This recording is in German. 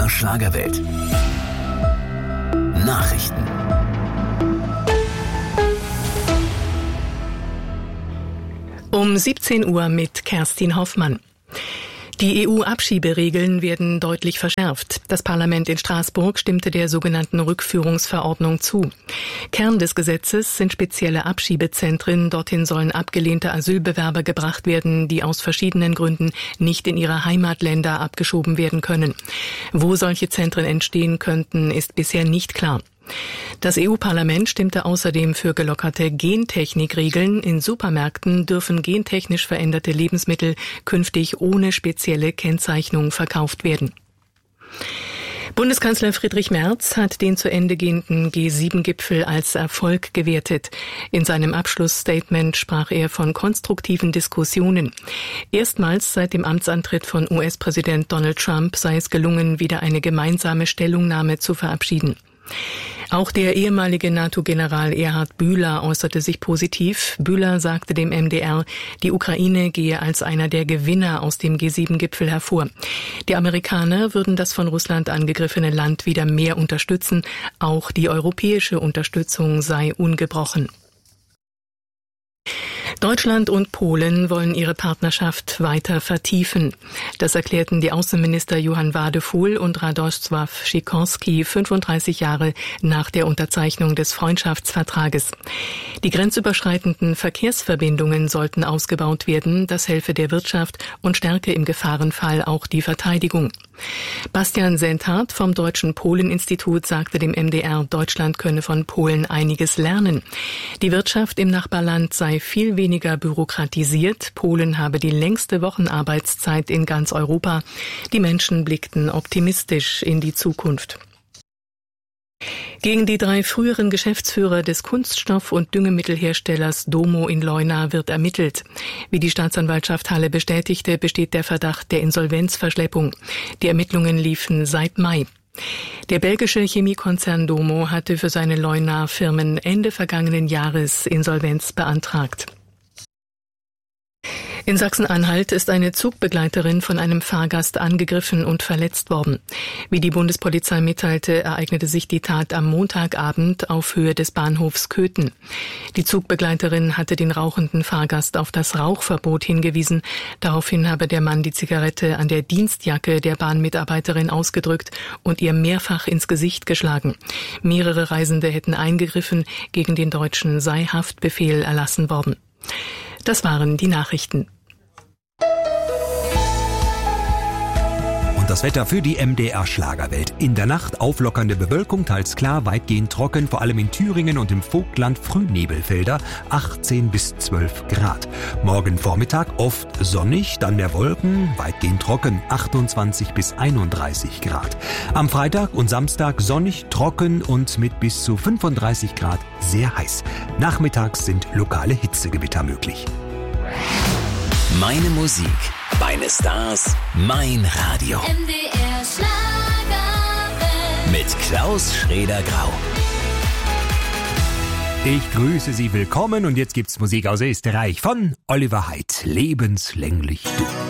MDR Schlagerwelt. Nachrichten. Um 17 Uhr mit Kerstin Hoffmann. Die EU-Abschieberegeln werden deutlich verschärft. Das Parlament in Straßburg stimmte der sogenannten Rückführungsverordnung zu. Kern des Gesetzes sind spezielle Abschiebezentren. Dorthin sollen abgelehnte Asylbewerber gebracht werden, die aus verschiedenen Gründen nicht in ihre Heimatländer abgeschoben werden können. Wo solche Zentren entstehen könnten, ist bisher nicht klar. Das EU-Parlament stimmte außerdem für gelockerte Gentechnikregeln. In Supermärkten dürfen gentechnisch veränderte Lebensmittel künftig ohne spezielle Kennzeichnung verkauft werden. Bundeskanzler Friedrich Merz hat den zu Ende gehenden G7-Gipfel als Erfolg gewertet. In seinem Abschlussstatement sprach er von konstruktiven Diskussionen. Erstmals seit dem Amtsantritt von US-Präsident Donald Trump sei es gelungen, wieder eine gemeinsame Stellungnahme zu verabschieden. Auch der ehemalige NATO-General Erhard Bühler äußerte sich positiv. Bühler sagte dem MDR, die Ukraine gehe als einer der Gewinner aus dem G7-Gipfel hervor. Die Amerikaner würden das von Russland angegriffene Land wieder mehr unterstützen. Auch die europäische Unterstützung sei ungebrochen. Deutschland und Polen wollen ihre Partnerschaft weiter vertiefen. Das erklärten die Außenminister Johann Wadefuhl und Radosław Sikorski 35 Jahre nach der Unterzeichnung des Freundschaftsvertrages. Die grenzüberschreitenden Verkehrsverbindungen sollten ausgebaut werden. Das helfe der Wirtschaft und stärke im Gefahrenfall auch die Verteidigung. Bastian Senthardt vom Deutschen Polen-Institut sagte dem MDR, Deutschland könne von Polen einiges lernen. Die Wirtschaft im Nachbarland sei viel weniger bürokratisiert. Polen habe die längste Wochenarbeitszeit in ganz Europa. Die Menschen blickten optimistisch in die Zukunft. Gegen die 3 früheren Geschäftsführer des Kunststoff- und Düngemittelherstellers Domo in Leuna wird ermittelt. Wie die Staatsanwaltschaft Halle bestätigte, besteht der Verdacht der Insolvenzverschleppung. Die Ermittlungen liefen seit Mai. Der belgische Chemiekonzern Domo hatte für seine Leuna-Firmen Ende vergangenen Jahres Insolvenz beantragt. In Sachsen-Anhalt ist eine Zugbegleiterin von einem Fahrgast angegriffen und verletzt worden. Wie die Bundespolizei mitteilte, ereignete sich die Tat am Montagabend auf Höhe des Bahnhofs Köthen. Die Zugbegleiterin hatte den rauchenden Fahrgast auf das Rauchverbot hingewiesen. Daraufhin habe der Mann die Zigarette an der Dienstjacke der Bahnmitarbeiterin ausgedrückt und ihr mehrfach ins Gesicht geschlagen. Mehrere Reisende hätten eingegriffen, gegen den Deutschen sei Haftbefehl erlassen worden. Das waren die Nachrichten. Das Wetter für die MDR Schlagerwelt. In der Nacht auflockernde Bewölkung, teils klar, weitgehend trocken, vor allem in Thüringen und im Vogtland Frühnebelfelder, 18 bis 12 Grad. Morgen Vormittag oft sonnig, dann mehr Wolken, weitgehend trocken, 28 bis 31 Grad. Am Freitag und Samstag sonnig, trocken und mit bis zu 35 Grad sehr heiß. Nachmittags sind lokale Hitzegewitter möglich. Meine Musik, meine Stars, mein Radio. MDR Schlagerwelt. Mit Klaus Schraeder-Grau. Ich grüße Sie, willkommen und jetzt gibt's Musik aus Österreich von Oliver Haidt. Lebenslänglich du.